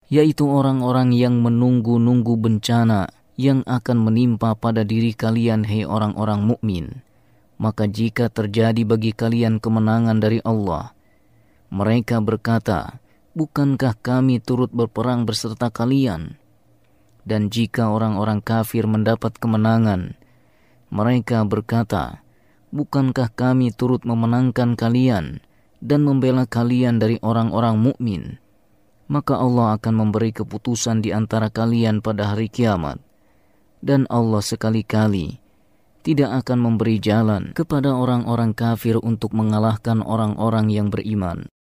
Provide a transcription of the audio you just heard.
yaitu orang-orang yang menunggu-nunggu bencana yang akan menimpa pada diri kalian, hai orang-orang mukmin. Maka jika terjadi bagi kalian kemenangan dari Allah, mereka berkata, bukankah kami turut berperang beserta kalian? Dan jika orang-orang kafir mendapat kemenangan, mereka berkata, bukankah kami turut memenangkan kalian dan membela kalian dari orang-orang mukmin? Maka Allah akan memberi keputusan di antara kalian pada hari kiamat. Dan Allah sekali-kali tidak akan memberi jalan kepada orang-orang kafir untuk mengalahkan orang-orang yang beriman.